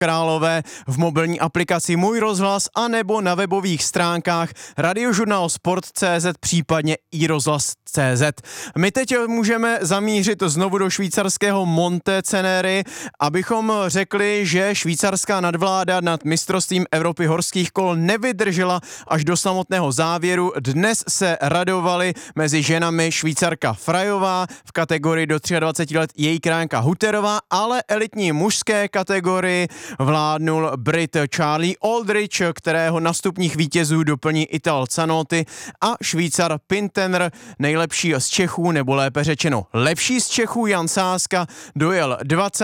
Králové v mobilní aplikaci Můj rozhlas a nebo na webových stránkách radiožurnalsport.cz případně iRozhlas.cz. My teď můžeme zamířit znovu do švýcarského Monteceneri, abychom řekli, že švýcarská nadvláda nad mistrovstvím Evropy horských kol nevydržela až do samotného závěru. Dnes se radovali mezi ženami Švýcarka Frajová, v kategorii do 23 let její králka Huterová, ale elitní mužské kategorii vládnul Brit Charlie Aldrich, kterého na stupních vítězů doplní Ital Zanotti a Švýcar Pintener, nejlepší z Čechů, nebo lépe řečeno lepší z Čechů Jan Sáska, dojel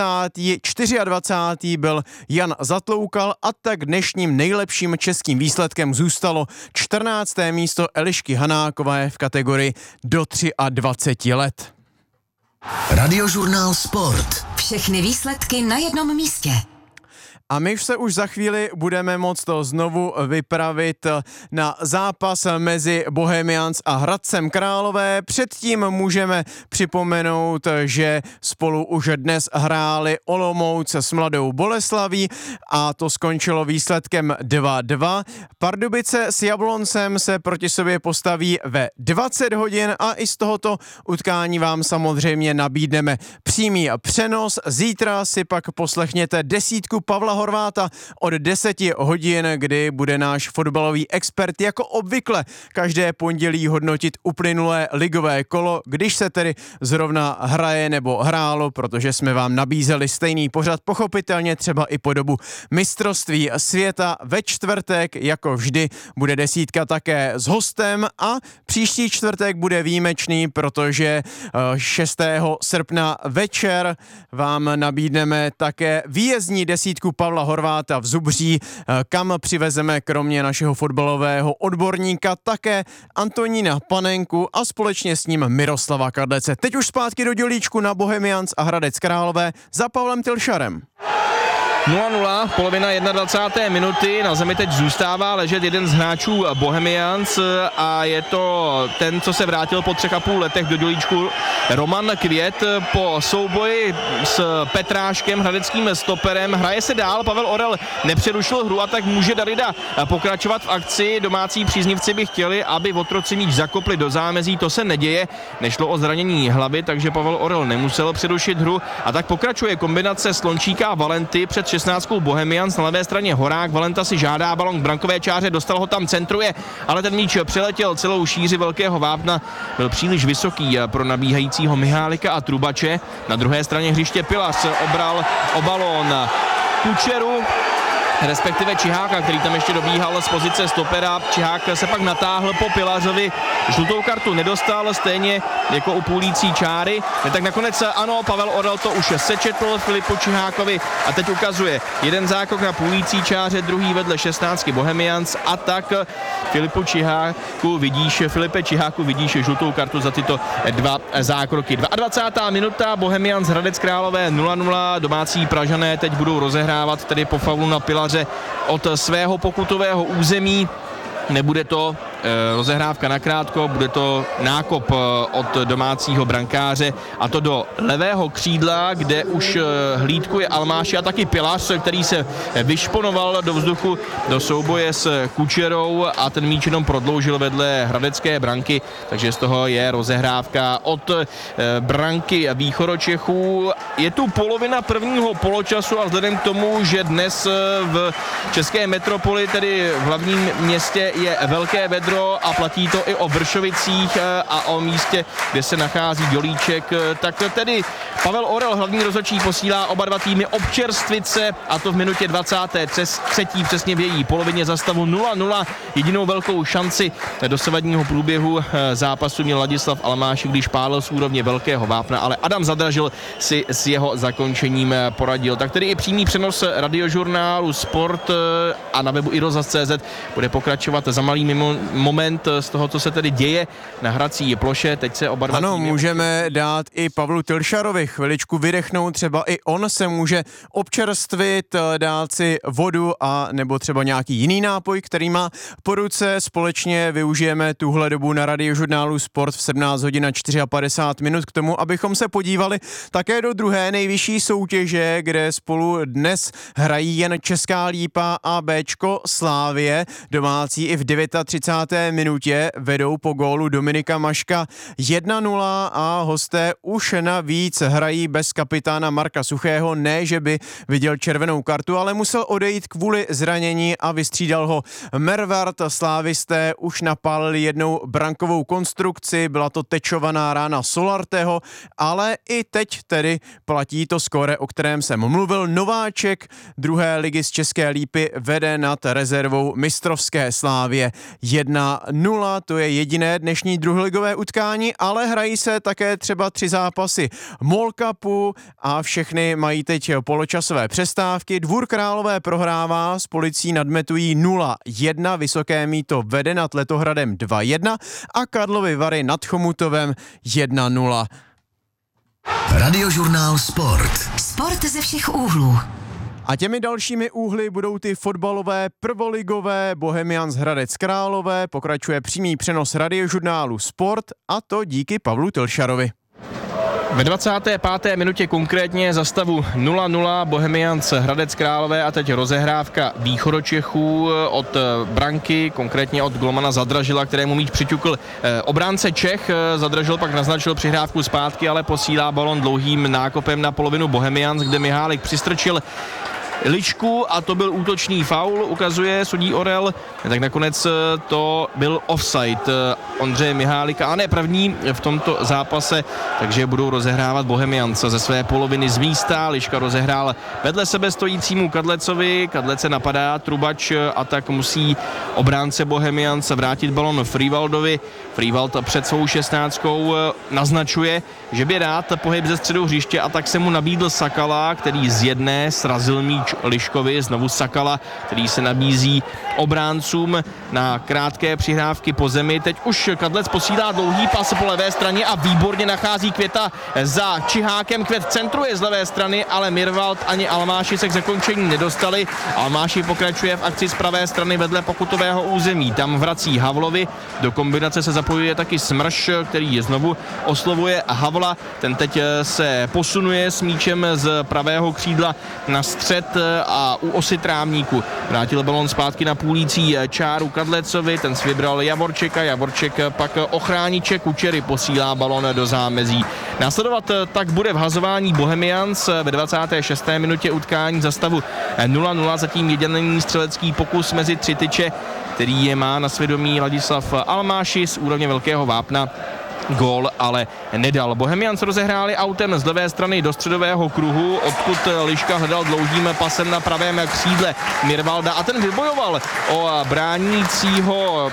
24. byl Jan Zatloukal a tak dnešním nejlepším českým výsledkem zůstalo 14. místo Elišky Hanákové v kategorii do 23 let. Radiožurnál Sport. Všechny výsledky na jednom místě. A my se už za chvíli budeme moct to znovu vypravit na zápas mezi Bohemians a Hradcem Králové. Předtím můžeme připomenout, že spolu už dnes hráli Olomouc s Mladou Boleslaví a to skončilo výsledkem 2-2. Pardubice s Jabloncem se proti sobě postaví ve 20 hodin a i z tohoto utkání vám samozřejmě nabídneme přímý přenos. Zítra si pak poslechněte desítku Pavla Horváta od 10 hodin, kdy bude náš fotbalový expert jako obvykle každé pondělí hodnotit uplynulé ligové kolo, když se tedy zrovna hraje nebo hrálo, protože jsme vám nabízeli stejný pořad, pochopitelně třeba i po dobu mistrovství světa. Ve čtvrtek, jako vždy, bude desítka také s hostem a příští čtvrtek bude výjimečný, protože 6. srpna večer vám nabídneme také výjezdní desítku Pavla Horváta v Zubří, kam přivezeme kromě našeho fotbalového odborníka také Antonína Panenku a společně s ním Miroslava Kadlece. Teď už zpátky do dělíčku na Bohemians a Hradec Králové za Pavlem Tylšarem. 0-0, polovina 21. minuty, na zemi teď zůstává ležet jeden z hráčů Bohemians a je to ten, co se vrátil po 3,5 letech do dělíčku, Roman Květ po souboji s Petráškem, hradeckým stoperem. Hraje se dál, Pavel Orel nepřerušil hru a tak může Darida pokračovat v akci. Domácí příznivci by chtěli, aby otroci míč zakopli do zámezí, to se neděje, nešlo o zranění hlavy, takže Pavel Orel nemusel přerušit hru a tak pokračuje kombinace Slončíka a Valenty před 16 Bohemians, na levé straně Horák, Valenta si žádá balon k brankové čáře, dostal ho tam, centruje, ale ten míč přeletěl celou šíři velkého vápna, byl příliš vysoký pro nabíhajícího Mihálika a Trubače. Na druhé straně hřiště Pilař obral o balón Kučeru, respektive Čiháka, který tam ještě dobíhal z pozice stopera. Čihák se pak natáhl po Pilařovi, žlutou kartu nedostal, stejně jako u půlící čáry. Tak nakonec ano, Pavel Orel to už sečetl Filipu Čihákovi a teď ukazuje jeden zákrok na půlící čáře, druhý vedle 16 Bohemians a tak Filipe Čiháku vidíš žlutou kartu za tyto dva zákroky. 22. minuta, Bohemians Hradec Králové 0-0, domácí Pražané teď budou rozehrávat tedy po faulu na Pilaře od svého pokutového území. Nebude to rozehrávka nakrátko, bude to nákop od domácího brankáře a to do levého křídla, kde už hlídkuje Almáši a taky Pilař, který se vyšponoval do vzduchu do souboje s Kučerou a ten míč jenom prodloužil vedle hradecké branky, takže z toho je rozehrávka od branky Východočechů. Je tu polovina prvního poločasu a vzhledem k tomu, že dnes v české metropoli, tedy v hlavním městě, je velké vedro a platí to i o Vršovicích a o místě, kde se nachází dělíček, tak tedy Pavel Orel, hlavní rozhodčí, posílá oba dva týmy občerstvit se a to v minutě 23. přesně v její polovině za stavu 0-0. Jedinou velkou šanci dosavadního průběhu zápasu měl Ladislav Almáši, když pálil z úrovně velkého vápna, ale Adam Zadražil si s jeho zakončením poradil. Tak tedy i přímý přenos radiožurnálu Sport a na webu iRozhlas.cz bude pokračovat za malými moment z toho, co se tedy děje na hrací ploše. Teď se oba dva Ano, můžeme dát i Pavlu Tylšarovi chviličku vydechnout, třeba i on se může občerstvit, dát si vodu a nebo třeba nějaký jiný nápoj, který má po ruce. Společně využijeme tuhle dobu na Radiožurnálu Sport v 17 hodin a 54 minut k tomu, abychom se podívali také do druhé nejvyšší soutěže, kde spolu dnes hrají jen Česká Lípa a Bčko Slávie. Domácí i v 39. minutě vedou po gólu Dominika Maška 1-0 a hosté už navíc hrají bez kapitána Marka Suchého. Ne, že by viděl červenou kartu, ale musel odejít kvůli zranění a vystřídal ho Mervart. Slávisté už napálili jednou brankovou konstrukci, byla to tečovaná rána Solarteho, ale i teď tedy platí to skóre, o kterém jsem mluvil. Nováček druhé ligy z České Lípy vede nad rezervou mistrovské Slávie 1-0, to je jediné dnešní druholigové utkání, ale hrají se také třeba 3 zápasy MOL Cupu a všechny mají teď poločasové přestávky. Dvůr Králové prohrává, s Policií nad Metují 0-1, Vysoké Mýto vede nad Letohradem 2-1 a Karlovy Vary nad Chomutovem 1-0. Radiožurnál Sport. Sport ze všech úhlů. A těmi dalšími úhly budou ty fotbalové prvoligové. Bohemians Hradec Králové, pokračuje přímý přenos Radiožurnálu Sport a to díky Pavlu Tylšarovi. Ve 25. minutě konkrétně za stavu 0-0 Bohemians Hradec Králové a teď rozehrávka Východočechů od branky, konkrétně od golmana Zadražila, kterému míč přiťukl obránce Čech. Zadražil pak naznačil přihrávku zpátky, ale posílá balon dlouhým nákopem na polovinu Bohemians, kde Mihálik přistrčil Lišku a to byl útočný faul, ukazuje sudí Orel, tak nakonec to byl offside Ondřeje Mihálika a ne první v tomto zápase, takže budou rozehrávat Bohemians ze své poloviny z místa. Liška rozehrál vedle sebe stojícímu Kadlecovi, Kadlece napadá, Trubač a tak musí obránce Bohemians vrátit balon Frývaldovi. Frývald před svou 16 naznačuje, že by rád pohyb ze středu hřiště a tak se mu nabídl Sakala, který z jedné srazil míč Liškovi, znovu Sakala, který se nabízí obráncům na krátké přihrávky po zemi. Teď už Kadlec posílá dlouhý pas po levé straně a výborně nachází Květa za Čihákem. Květ centruje z levé strany, ale Mirvald ani Almáši se k zakončení nedostali. Almáši pokračuje v akci z pravé strany vedle pokutového území. Tam vrací Havlovi, do kombinace se zapojuje taky Smrš, který je znovu oslovuje Havla. Ten teď se posunuje s míčem z pravého křídla na střed a u osy trávníku vrátil balon zpátky na půlící čáru Kadlecovi, ten si vybral Javorčeka, Javorček pak ochrániče Kučery posílá balon do zámezí. Následovat tak bude vhazování Bohemians ve 26. minutě utkání za stavu 0-0, zatím jediný střelecký pokus mezi 3 tyče, který je má na svědomí Ladislav Almáši z úrovně Velkého Vápna. Gól ale nedal. Bohemians rozehráli autem z levé strany do středového kruhu, odkud Liška hledal dlouhým pasem na pravém křídle Mirvalda a ten vybojoval o bránícího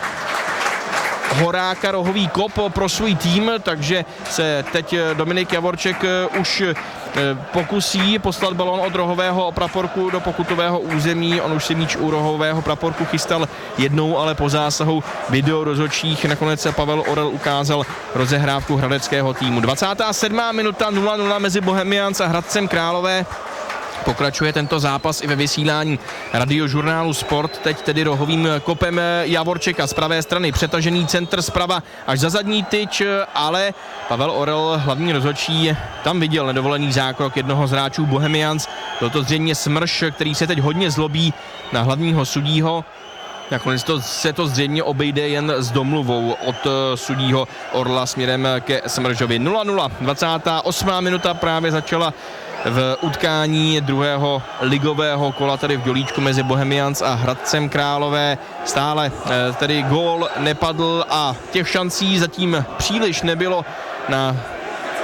Horáka rohový kop pro svůj tým, takže se teď Dominik Javorček už pokusí poslat balon od rohového praporku do pokutového území. On už si míč u rohového praporku chystal jednou, ale po zásahu videorozhodčích nakonec Pavel Orel ukázal rozehrávku hradeckého týmu. 27. minuta 0-0 mezi Bohemians a Hradcem Králové. Pokračuje tento zápas i ve vysílání Radiožurnálu Sport, teď tedy rohovým kopem Javorčeka z pravé strany, přetažený centr zprava až za zadní tyč, ale Pavel Orel, hlavní rozhodčí, tam viděl nedovolený zákrok jednoho z hráčů Bohemians, byl to zřejmě Smrš, který se teď hodně zlobí na hlavního sudího. Nakonec se to zřejmě obejde jen s domluvou od sudího Orla směrem ke Smržovi. 0-0, 28. minuta právě začala v utkání druhého ligového kola tady v Dělíčku mezi Bohemians a Hradcem Králové. Stále tedy gól nepadl a těch šancí zatím příliš nebylo na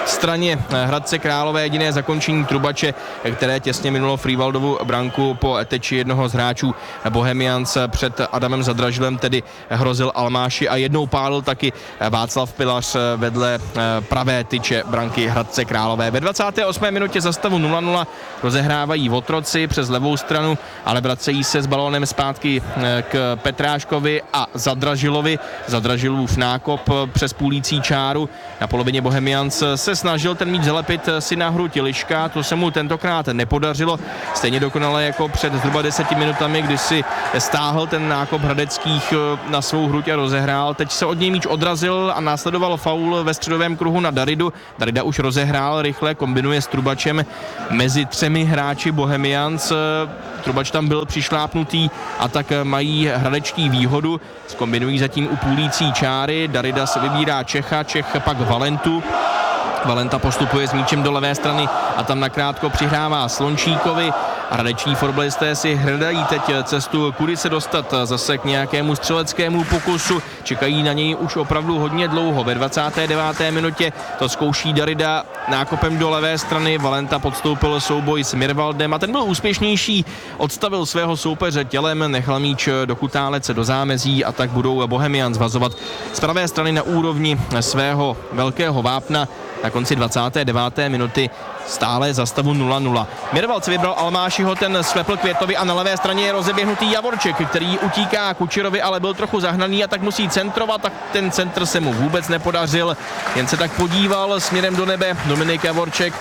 straně Hradce Králové jediné zakončení Trubače, které těsně minulo Frývaldovu branku po teči jednoho z hráčů Bohemians před Adamem Zadražilem, tedy hrozil Almáši a jednou pálil taky Václav Pilař vedle pravé tyče branky Hradce Králové. Ve 28. minutě za stavu 0-0 rozehrávají Otroci přes levou stranu, ale vracejí se s balónem zpátky k Petráškovi a Zadražilovi. Zadražilův nákop přes půlící čáru. Na polovině Bohemians se snažil ten míč zalepit si na hru Tiliška, to se mu tentokrát nepodařilo. Stejně dokonale jako před zhruba 10 minutami, kdy si stáhl ten nákop Hradeckých na svou hruď a rozehrál. Teď se od něj míč odrazil a následoval faul ve středovém kruhu na Daridu. Darida už rozehrál rychle, kombinuje s Trubačem mezi 3 hráči Bohemians. Trubač tam byl přišlápnutý a tak mají hradečtí výhodu. Zkombinují zatím u půlící čáry. Darida se vybírá Čecha, Čech pak Valentu. Valenta postupuje s míčem do levé strany a tam nakrátko přihrává Slončíkovi. Hradeční fotbalisté si hledají teď cestu, kudy se dostat zase k nějakému střeleckému pokusu. Čekají na něj už opravdu hodně dlouho. Ve 29. minutě to zkouší Darida nákopem do levé strany. Valenta podstoupil souboj s Mirvaldem a ten byl úspěšnější. Odstavil svého soupeře tělem, nechal míč do kutálece do zámezí a tak budou Bohemians vazovat z pravé strany na úrovni svého velkého vápna. Na konci 29. minuty stále za stavu 0-0. Mirvald si vybral Almášiho, ten svepl Květovi a na levé straně je rozeběhnutý Javorček, který utíká Kučerovi, ale byl trochu zahnaný a tak musí centrovat, tak ten centr se mu vůbec nepodařil, jen se tak podíval směrem do nebe Dominik Javorček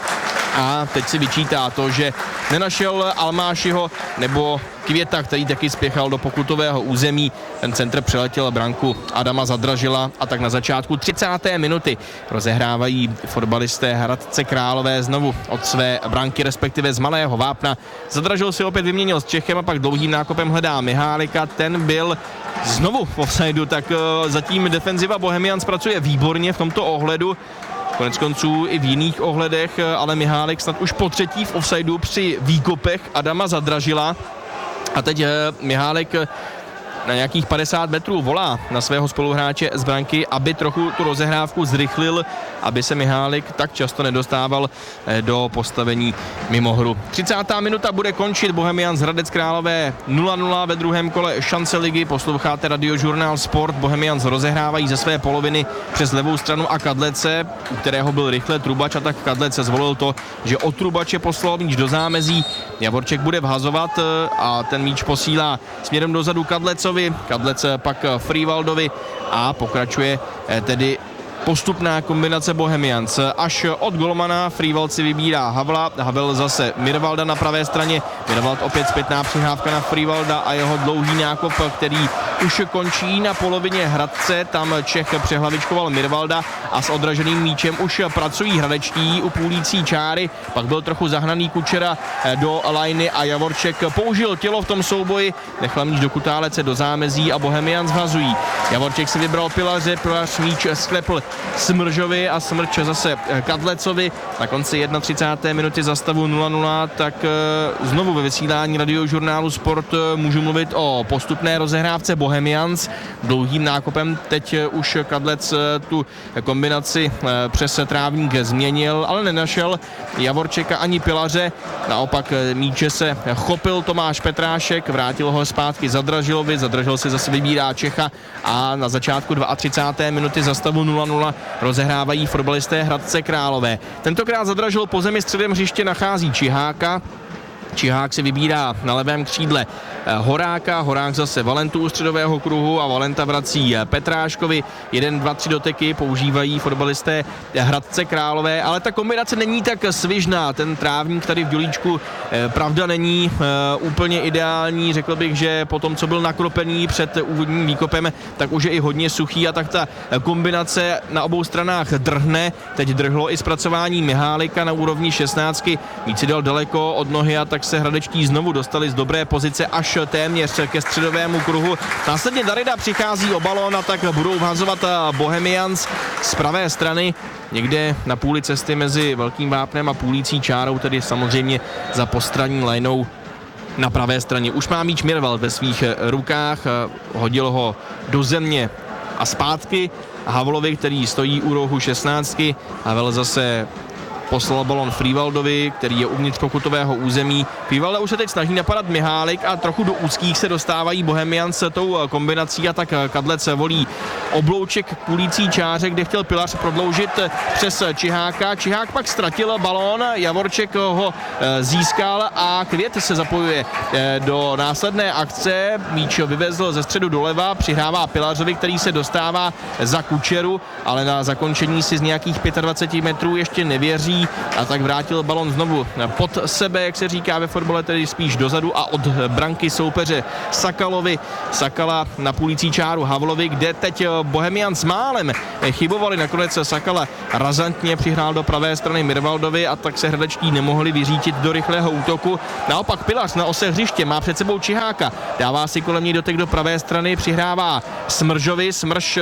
a teď si vyčítá to, že nenašel Almášiho nebo Květa, který taky spěchal do pokutového území. Ten centr přeletěl branku Adama Zadražila a tak na začátku 30. minuty rozehrávají fotbalisté Hradce Králové znovu od své branky, respektive z malého vápna. Zadražil si opět vyměnil s Čechem a pak dlouhým nákopem hledá Mihálika. Ten byl znovu v offsideu, tak zatím defenziva Bohemians pracuje výborně v tomto ohledu. Konec konců i v jiných ohledech, ale Mihálek snad už po třetí v offsideu při výkopech Adama Zadražila. A teď Mihálek na nějakých 50 metrů volá na svého spoluhráče z branky, aby trochu tu rozehrávku zrychlil, aby se Mihálek tak často nedostával do postavení mimo hru. 30. minuta bude končit Bohemians Hradec Králové 0-0 ve druhém kole šance ligy. Posloucháte Radiožurnál Sport. Bohemians rozehrávají ze své poloviny přes levou stranu a Kadlece, u kterého byl rychle Trubač, a tak Kadlece zvolil to, že od Trubače poslal míč do zámezí. Javorček bude vhazovat a ten míč posílá směrem dozadu Kadlecovi. Kadlec pak Frývaldovi a pokračuje tedy postupná kombinace Bohemians. Až od golmana Frývald si vybírá Havla, Havel zase Mirvalda na pravé straně. Mirvald opět zpětná přihrávka na Frývalda a jeho dlouhý nákop, který už končí na polovině Hradce. Tam Čech přehlavičkoval Mirvalda a s odraženým míčem už pracují hradečtí u půlící čáry. Pak byl trochu zahnaný Kučera do lajny a Javorček použil tělo v tom souboji, nechal míč do kutálece do zámezí a Bohemians vhazují. Javorček si vybral Pilaře, Pilař míč sklepl Smržovi a Smrč zase Kadlecovi. Na konci 31. minuty za stavu 0-0, tak znovu ve vysílání Radiožurnálu Sport můžu mluvit o postupné rozehrávce Bohemians. Dlouhým nákopem teď už Kadlec tu kombinaci přes trávník změnil, ale nenašel Javorčeka ani Pilaře. Naopak míče se chopil Tomáš Petrášek, vrátil ho zpátky Zadražilovi, Zadražil si zase vybírá Čecha a na začátku 32. minuty za stavu 0-0 rozehrávají fotbalisté Hradce Králové. Tentokrát Zadražil po zemi středem hřiště nachází Čiháka. Čihák si vybírá na levém křídle Horáka, Horák zase Valentu u středového kruhu a Valenta vrací Petráškovi. 1, 2, 3 doteky používají fotbalisté Hradce Králové, ale ta kombinace není tak svižná. Ten trávník tady v Dělíčku pravda není úplně ideální. Řekl bych, že po tom, co byl nakropený před úvodním výkopem, tak už je i hodně suchý a tak ta kombinace na obou stranách drhne. Teď drhlo i zpracování Mihálika na úrovni 16. Víc si dal daleko od nohy a tak se hradečtí znovu dostali z dobré pozice až téměř ke středovému kruhu. Následně Darida přichází o balón a tak budou vhazovat Bohemians z pravé strany někde na půli cesty mezi Velkým vápnem a půlící čárou, tedy samozřejmě za postranní lajnou na pravé straně. Už má míč Mirvald ve svých rukách, hodil ho do země a zpátky Havlovi, který stojí u rohu 16. Havel zase poslal balon Frývaldovi, který je uvnitř pokutového území. Frývalda už se teď snaží napadat Mihálik a trochu do úzkých se dostávají Bohemians tou kombinací a tak Kadlec volí oblouček k půlící čáře, kde chtěl Pilař prodloužit přes Čiháka. Čihák pak ztratil balón, Javorček ho získal a Květ se zapojuje do následné akce. Míč vyvezl ze středu doleva, přihrává Pilařovi, který se dostává za Kučeru, ale na zakončení si z nějakých 25 metrů ještě nevěří a tak vrátil balon znovu pod sebe, jak se říká ve fotbale, tedy spíš dozadu a od branky soupeře Sakalovi. Sakala na půlící čáru Havlovi, kde teď Bohemians málem chybovali. Nakonec Sakala razantně přihrál do pravé strany Mirvaldovi a tak se hradečtí nemohli vyřítit do rychlého útoku. Naopak Pilař na ose hřiště má před sebou Čiháka, dává si kolem ní dotek do pravé strany, přihrává Smržovi. Smrž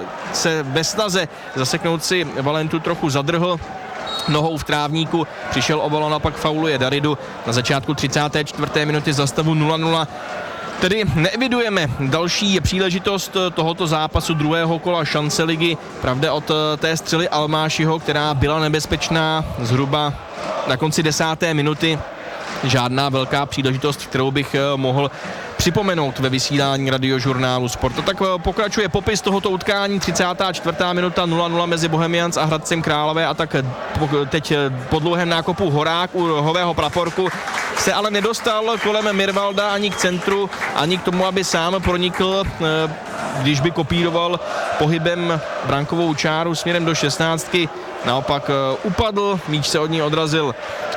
se ve snaze zaseknout si Valentu trochu zadrhl nohou v trávníku, přišel o balón a pak fauluje Daridu na začátku 34. minuty za stavu 0-0. Tedy neevidujeme další příležitost tohoto zápasu druhého kola šance ligy. Pravda od té střely Almášiho, která byla nebezpečná zhruba na konci 10. minuty. Žádná velká příležitost, kterou bych mohl připomenout ve vysílání Radiožurnálu Sport. To tak pokračuje popis tohoto utkání, 34. minuta 0-0 mezi Bohemians a Hradcem Králové a tak teď po dlouhém nákopu Horák u rohového praporku se ale nedostal kolem Mirvalda ani k centru, ani k tomu, aby sám pronikl, když by kopíroval pohybem brankovou čáru směrem do 16. Naopak upadl, míč se od ní odrazil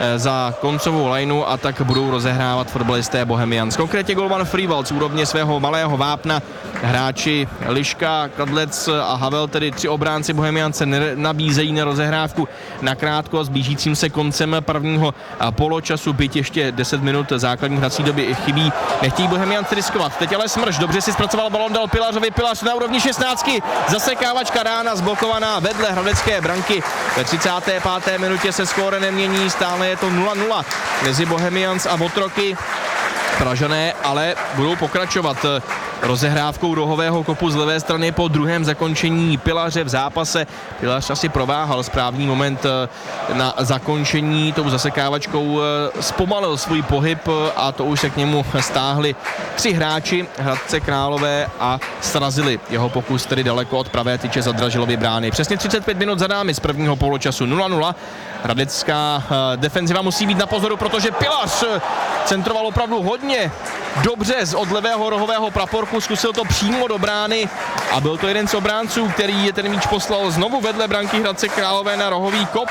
za koncovou lajnu a tak budou rozehrávat fotbalisté Bohemians. Konkrétně golman Frývald z úrovně svého malého vápna. Hráči Liška, Kadlec a Havel, tedy 3 obránci Bohemians, se nabízejí na rozehrávku nakrátko s blížícím se koncem prvního poločasu, byť ještě 10 minut základní hrací doby chybí. Nechtějí Bohemians riskovat. Teď ale Smrš dobře si zpracoval balon, dal Pilařovi, Pilař na úrovni 16. Zasekávačka rána zblokovaná vedle hradecké branky. Ve 35. minutě se skóre nemění, stále je to 0-0 mezi Bohemians a Otroky. Pražané ale budou pokračovat rozehrávkou rohového kopu z levé strany po druhém zakončení Pilaře v zápase. Pilař asi prováhal správný moment na zakončení, tou zasekávačkou zpomalil svůj pohyb a to už se k němu stáhli 3 hráči Hradce Králové a srazili jeho pokus tedy daleko od pravé tyče za Dražilovy brány. Přesně 35 minut za námi z prvního poločasu 0-0. Hradecká defenziva musí být na pozoru, protože Pilař centroval opravdu hodně dobře od levého rohového praporku, zkusil to přímo do brány a byl to jeden z obránců, který ten míč poslal znovu vedle branky Hradce Králové na rohový kop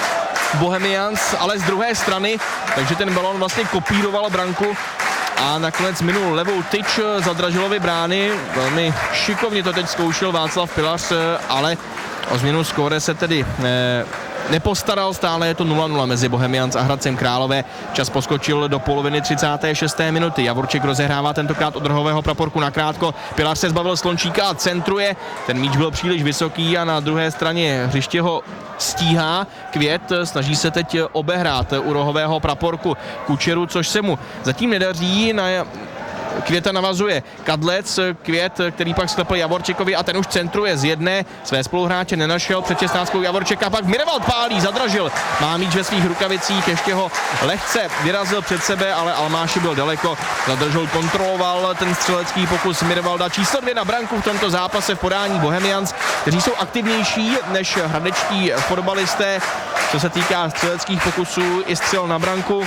Bohemians, ale z druhé strany, takže ten balon vlastně kopíroval branku a nakonec minul levou tyč za Dražilovy brány. Velmi šikovně to teď zkoušel Václav Pilař, ale o změnu skóre se tedy nepostaral, stále je to 0-0 mezi Bohemians a Hradcem Králové. Čas poskočil do poloviny 36. minuty. Javorček rozehrává tentokrát od rohového praporku nakrátko. Pilař se zbavil Slončíka a centruje. Ten míč byl příliš vysoký a na druhé straně hřiště ho stíhá Květ. Snaží se teď obehrát u rohového praporku Kučeru, což se mu zatím nedaří. Na Květa navazuje Kadlec, Květ, který pak sklepl Javorčekovi a ten už centruje z jedné, své spoluhráče nenašel před 16. Javorčeka, pak Mirvald pálí, zadražil, má míč ve svých rukavicích, ještě ho lehce vyrazil před sebe, ale Almáši byl daleko, zadržel, kontroloval ten střelecký pokus Mirvalda. Číslo 2 na branku v tomto zápase v podání Bohemians, kteří jsou aktivnější než hradečtí fotbalisté, co se týká střeleckých pokusů i střel na branku.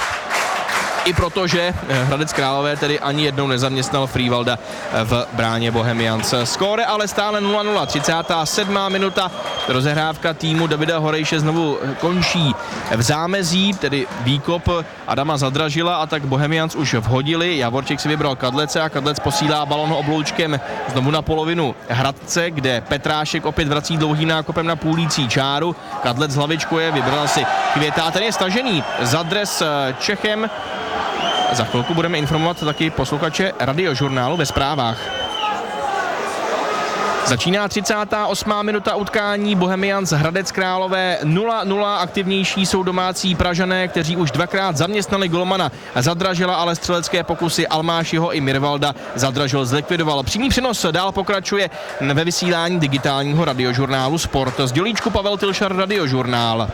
I protože Hradec Králové tedy ani jednou nezaměstnal Frývalda v bráně Bohemians. Skóre ale stále 0-0, 37. minuta. Rozehrávka týmu Davida Horejše znovu končí v zámezí, tedy výkop Adama Zadražila a tak Bohemians už vhodili. Javorček si vybral Kadlece a Kadlec posílá balon obloučkem znovu na polovinu Hradce, kde Petrášek opět vrací dlouhým nákopem na půlící čáru. Kadlec hlavičkuje, vybral si Květa a ten je stažený za dres Čechem. Za chvilku budeme informovat taky posluchače Radiožurnálu ve zprávách. Začíná 38. minuta utkání, Bohemians Hradec Králové 0-0, aktivnější jsou domácí Pražané, kteří už dvakrát zaměstnali golmana Zadražila, ale střelecké pokusy Almášiho i Mirvalda Zadražil zlikvidoval. Přímý přenos dál pokračuje ve vysílání digitálního radiožurnálu Sport. Z Dělíčku Pavel Tilšar, Radiožurnál.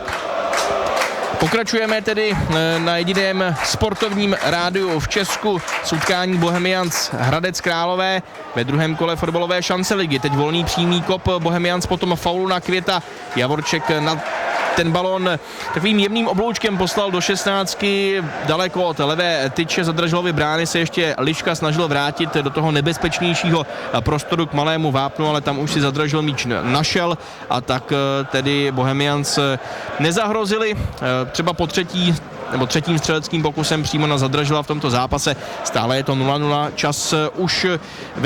Pokračujeme tedy na jediném sportovním rádiu v Česku s utkání Bohemians Hradec Králové ve druhém kole fotbalové šance ligy. Teď volný přímý kop Bohemians, potom faulu na Květa. Javorček na ten balon takovým jemným obloučkem poslal do 16, daleko od levé tyče Zadražilovy brány se ještě Liška snažil vrátit do toho nebezpečnějšího prostoru k malému vápnu, ale tam už si Zadražil míč našel a tak tedy Bohemians nezahrozili třeba po třetím střeleckým pokusem přímo na Zadražila v tomto zápase. Stále je to 0-0, čas už ve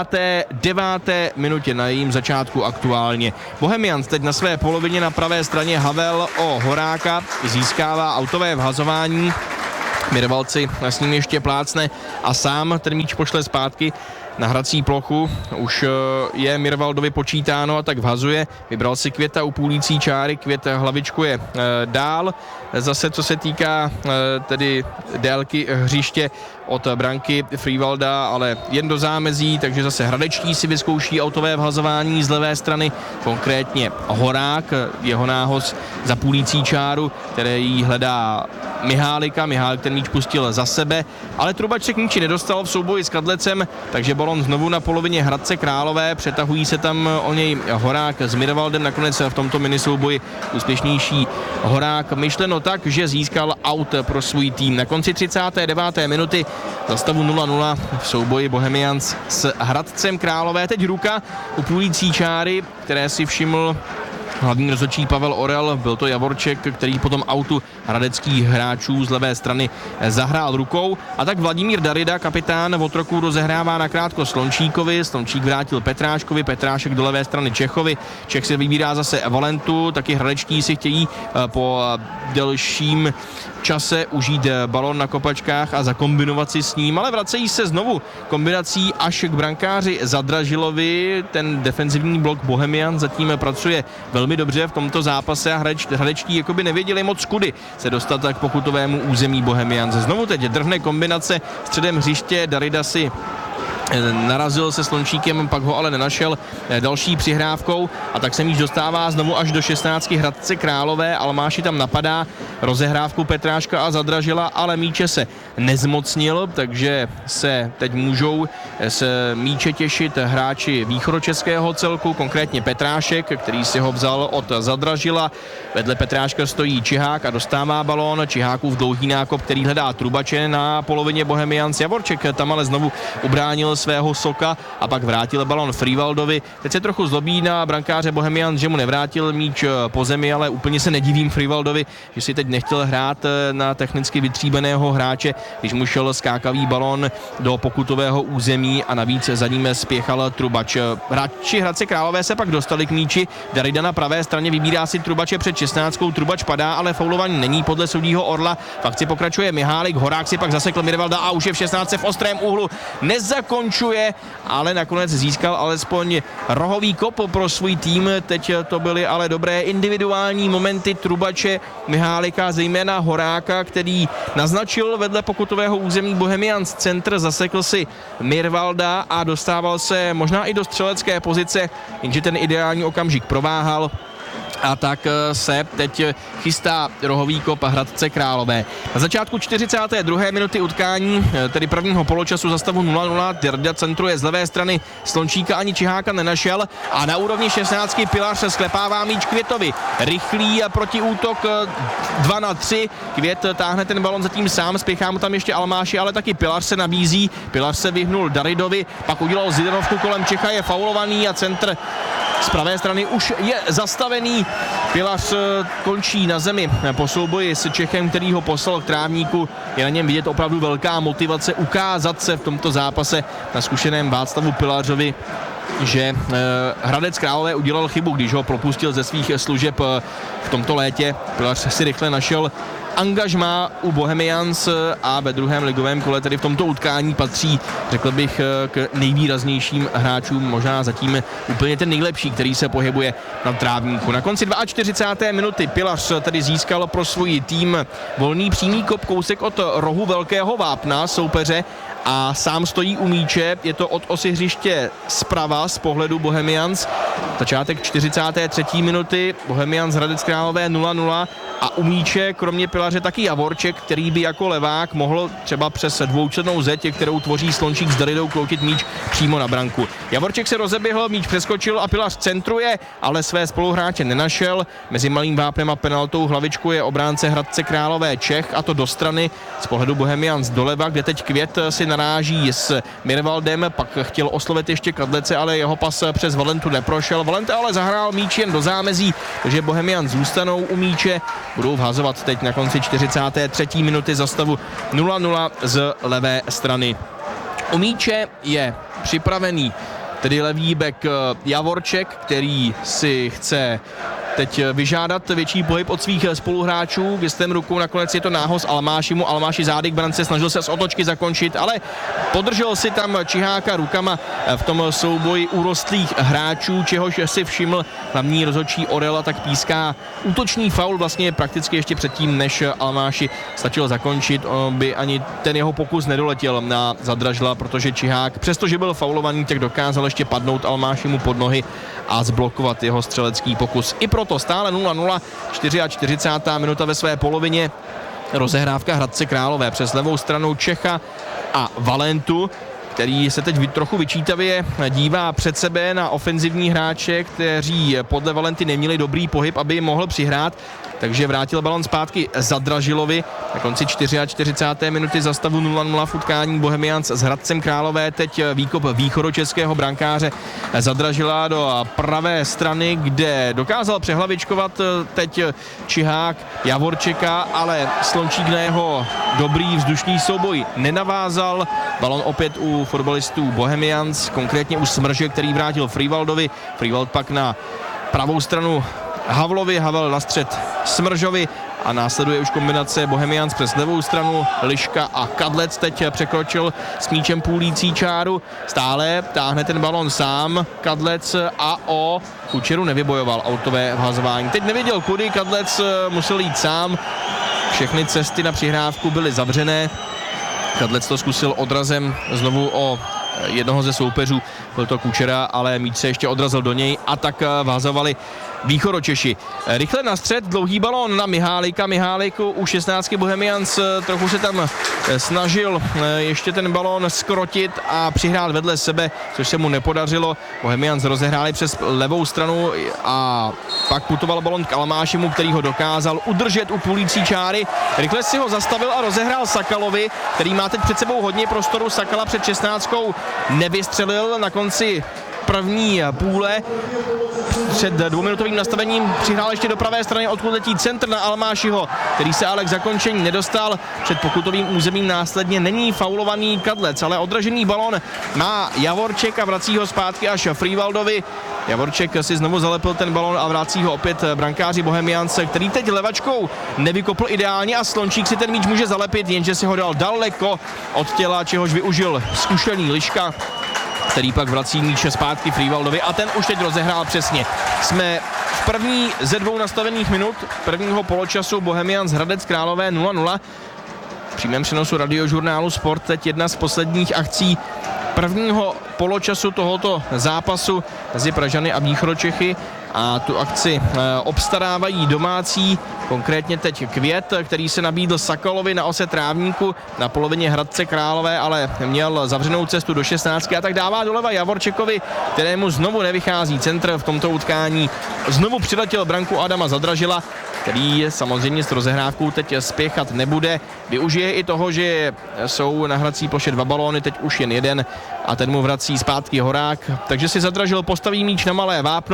39. minutě na jejím začátku aktuálně. Bohemians teď na své polovině na pravé straně, Havel o Horáka získává autové vhazování. Mirvalci s ním ještě plácne a sám ten míč pošle zpátky na hrací plochu. Už je Mirvaldovi počítáno a tak vhazuje. Vybral si Květa u půlící čáry, Květ hlavičkuje dál. Zase co se týká tedy délky hřiště od branky Frivalda, ale jen do zámezí, takže zase hradečtí si vyzkouší autové vhazování z levé strany, konkrétně Horák, jeho nához za půlící čáru, který hledá Mihálika. Mihálek ten míč pustil za sebe, ale Trubač se k míči nedostal v souboji s Kadlecem, takže balon znovu na polovině Hradce Králové, přetahují se tam o něj Horák s Mirvaldem, nakonec v tomto minisouboji úspěšnější Horák, myšleno tak, že získal aut pro svůj tým. Na konci 39. minuty za stavu 0-0 v souboji Bohemians s Hradcem Králové. Teď ruka u půlící čáry, které si všiml hlavní rozhodčí Pavel Orel, byl to Javorček, který potom autu hradeckých hráčů z levé strany zahrál rukou. A tak Vladimír Darida, kapitán Otroků, rozehrává nakrátko Slončíkovi, Slončík vrátil Petráškovi, Petrášek do levé strany Čechovi, Čech si vybírá zase Valentu, taky hradečtí si chtějí po delším čase užít balon na kopačkách a zakombinovat si s ním, ale vracejí se znovu kombinací až k brankáři Zadražilovi. Ten defenzivní blok Bohemian zatím pracuje velmi dobře v tomto zápase a hradečtí jakoby nevěděli moc kudy se dostat k pokutovému území Bohemians. Znovu teď drhne kombinace středem hřiště, Darida si narazil se Slončíkem, pak ho ale nenašel další přihrávkou a tak se míč dostává znovu až do 16 Hradce Králové. Almáši tam napadá rozehrávku Petráška a Zadražila, ale míče se nezmocnil, takže se teď můžou se míče těšit hráči východočeského celku, konkrétně Petrášek, který si ho vzal od Zadražila. Vedle Petráška stojí Čihák a dostává balón. Čihákův dlouhý nákop, který hledá Trubače na polovině Bohemians. Javorček tam ale znovu ubránil svého Soka a pak vrátil balon Frivaldovi. Teď se trochu zlobí na brankáře Bohemians, že mu nevrátil míč po zemi, ale úplně se nedivím Frivaldovi, že si teď nechtěl hrát na technicky vytříbeného hráče, když mu šel skákavý balon do pokutového území a navíc za ním spěchal Trubač. Hráči Hradce Králové se pak dostali k míči. Darida na pravé straně vybírá si Trubače před 16. Trubač padá, ale faulovaný není podle soudího Orla. V akci pokračuje Mihálek, Horák si pak zasekl Mirvalda a už je v 16 v ostrém úhlu. Nezakončuje, ale nakonec získal alespoň rohový kop pro svůj tým. Teď to byly ale dobré individuální momenty Trubače, Mihálika, zejména Horáka, který naznačil vedle pokutového území Bohemians centr, zasekl si Mirvalda a dostával se možná i do střelecké pozice, jenže ten ideální okamžik prováhal. A tak se teď chystá rohový kop Hradce Králové. Na začátku 42. minuty utkání, tedy prvního poločasu za stavu 0-0, Darida centruje z levé strany, Slončíka ani Čiháka nenašel a na úrovni 16 Pilař se sklepává míč Květovi. Rychlý protiútok 2-3, Květ táhne ten balon zatím sám, spěchá mu tam ještě Almáši, ale taky Pilař se nabízí, Pilař se vyhnul Daridovi, pak udělal Zidanovku kolem Čecha, je faulovaný a centr z pravé strany už je zastavený. Pilař končí na zemi po souboji s Čechem, který ho poslal k trávníku. Je na něm vidět opravdu velká motivace ukázat se v tomto zápase na zkušeném Václavu Pilařovi, že Hradec Králové udělal chybu, když ho propustil ze svých služeb v tomto létě. Pilař si rychle našel angažmá u Bohemians a ve druhém ligovém kole, tedy v tomto utkání, patří, řekl bych, k nejvýraznějším hráčům, možná zatím úplně ten nejlepší, který se pohybuje na trávníku. Na konci 42. minuty Pilař tedy získal pro svůj tým volný přímý kop, kousek od rohu velkého vápna soupeře a sám stojí u míče, je to od osy hřiště zprava z pohledu Bohemians. Začátek 43. minuty, Bohemians Hradec Králové 0-0 a u míče kromě Pilaře taky Javorček, který by jako levák mohl třeba přes dvoučlennou zeď, kterou tvoří Slončík s Daridou, kloutit míč přímo na branku. Javorček se rozeběhl, míč přeskočil a Pilař centruje, ale své spoluhráče nenašel. Mezi malým vápnem a penaltou hlavičku je obránce Hradce Králové Čech, a to do strany z pohledu Bohemians doleva, kde teď Květ si naráží s Mirvaldem, pak chtěl oslovit ještě Kadlece, ale jeho pas přes Valentu neprošel. Valenta ale zahrál míč jen do zámezí, takže Bohemians zůstanou u míče, budou vhazovat teď na konci 43. minuty za stavu 0-0 z levé strany. U míče je připravený tedy levý bek Javorček, který si chce teď vyžádat větší pohyb od svých spoluhráčů. Gestem rukou nakonec je to nához Almášimu. Almáši zády k brance, snažil se z otočky zakončit, ale podržel si tam Čiháka rukama v tom souboji úrostlých hráčů, čehož si všiml hlavní rozhodčí Orela, tak píská útočný faul vlastně prakticky ještě předtím, než Almáši stačil zakončit. By ani ten jeho pokus nedoletěl na Zadražila, protože Čihák, přestože byl faulovaný, tak dokázal ještě padnout Almášimu pod nohy a zblokovat jeho střelecký pokus. I proto stále 0-0, 44. minuta ve své polovině. Rozehrávka Hradce Králové přes levou stranu Čecha a Valentu, který se teď trochu vyčítavě dívá před sebe na ofenzivní hráče, kteří podle Valenty neměli dobrý pohyb, aby jim mohl přihrát, takže vrátil balon zpátky Zadražilovi. Na konci 44. minuty za stavu 0-0 v utkání Bohemians s Hradcem Králové. Teď výkop východočeského brankáře Zadražila do pravé strany, kde dokázal přehlavičkovat teď Čihák Javorčeka, ale Slončík na jeho dobrý vzdušný souboj nenavázal. Balon opět u fotbalistů Bohemians, konkrétně u Smrže, který vrátil Frivaldovi. Frivald pak na pravou stranu Havlovi, Havel na střed Smržovi a následuje už kombinace Bohemians přes levou stranu. Liška a Kadlec teď překročil s míčem půlící čáru. Stále táhne ten balon sám Kadlec a o Kučeru nevybojoval autové vhazování. Teď nevěděl kudy, Kadlec musel jít sám. Všechny cesty na přihrávku byly zavřené. Kadlec to zkusil odrazem znovu o jednoho ze soupeřů, byl to Kučera, ale míč se ještě odrazil do něj a tak vhazovali východočeši. Rychle na střed, dlouhý balón na Mihálika. Mihálek u 16 Bohemians trochu se tam snažil ještě ten balón skrotit a přihrát vedle sebe, což se mu nepodařilo. Bohemians rozehráli přes levou stranu a pak putoval balón k Almášimu, který ho dokázal udržet u půlící čáry. Rychle si ho zastavil a rozehrál Sakalovi, který má teď před sebou hodně prostoru. Sakala před 16 nevystřelil na konci první půle. Před dvouminutovým nastavením přihrál ještě do pravé strany, odkud letí centr na Almášiho, který se ale k zakončení nedostal. Před pokutovým územím následně není faulovaný Kadlec, ale odražený balon má Javorček a vrací ho zpátky až Frivaldovi. Javorček si znovu zalepil ten balon a vrací ho opět brankáři Bohemians, který teď levačkou nevykopl ideálně a Slončík si ten míč může zalepit, jenže si ho dal daleko od těla, čehož využil zkušený Liška, který pak vrací míče zpátky Frivaldovi a ten už teď rozehrál přesně. Jsme v první ze dvou nastavených minut prvního poločasu Bohemians Hradec Králové 0-0. V přímém přenosu radiožurnálu Sport teď jedna z posledních akcí prvního poločasu tohoto zápasu mezi Pražany a Východočechy a tu akci obstarávají domácí, konkrétně teď Květ, který se nabídl Sakalovi na ose trávníku na polovině Hradce Králové, ale měl zavřenou cestu do 16 a tak dává doleva Javorčekovi, kterému znovu nevychází centr v tomto utkání. Znovu přiletěl branku Adama Zadražila, který samozřejmě s rozehrávkou teď spěchat nebude. Využije i toho, že jsou na hrací ploše dva balóny, teď už jen jeden a ten mu vrací zpátky Horák. Takže si Zadražil postaví míč na malé vápno,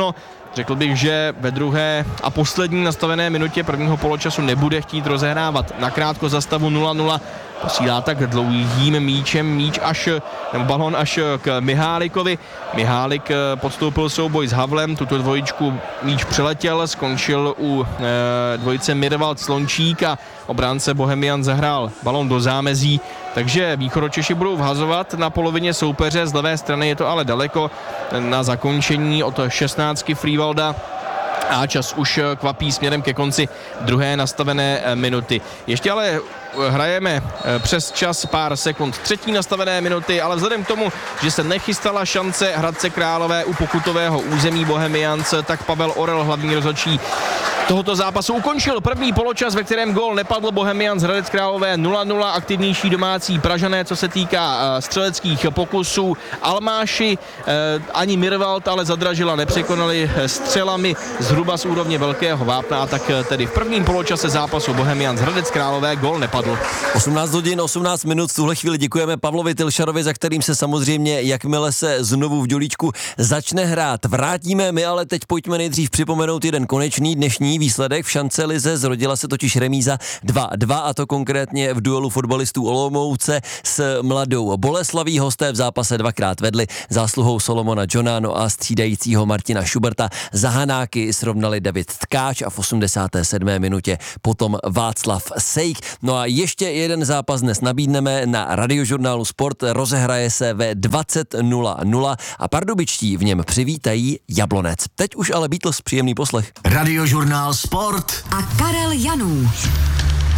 řekl bych, že ve druhé a poslední nastavené minutě prvního poločasu nebude chtít rozehrávat nakrátko za stavu 0-0. Posílá tak dlouhým balon až k Mihálikovi. Mihálik podstoupil souboj s Havlem, tuto dvojičku míč přeletěl, skončil u dvojice Mirvald-Slončík a obránce Bohemian zahrál balon do zámezí, takže Východočeši budou vhazovat na polovině soupeře, z levé strany je to ale daleko na zakončení od 16 Frývalda. A čas už kvapí směrem ke konci druhé nastavené minuty. Ještě ale hrajeme přes čas pár sekund třetí nastavené minuty, ale vzhledem k tomu, že se nechystala šance Hradce Králové u pokutového území Bohemians, tak Pavel Orel, hlavní rozhodčí tohoto zápasu, ukončil první poločas, ve kterém gól nepadl. Bohemians Hradec Králové 0-0, aktivnější domácí Pražané, co se týká střeleckých pokusů. Almáši ani Mirvald ale Zadražila nepřekonali střelami zhruba z úrovně Velkého Vápna, tak tedy v prvním poločase zápasu Bohemians Hradec Králové gól nepadl. 18 hodin, 18 minut, v tuhle chvíli děkujeme Pavlovi Tylšarovi, za kterým se samozřejmě, jakmile se znovu v Dělíčku začne hrát, vrátíme. My ale teď pojďme nejdřív připomenout jeden konečný dnešní výsledek v šance lize. Zrodila se totiž remíza 2-2, a to konkrétně v duelu fotbalistů Olomouce s Mladou Boleslaví. Hosté v zápase dvakrát vedli zásluhou Solomona Johna a střídajícího Martina Schuberta. Za Hanáky srovnali David Tkáč a v 87. minutě potom Václav Sejk. No a ještě jeden zápas dnes nabídneme na Radiožurnálu Sport. Rozehraje se ve 20:00 a pardubičtí v něm přivítají Jablonec. Teď už ale Beatles, příjemný poslech. Radiožurnál Sport a Karel Janů.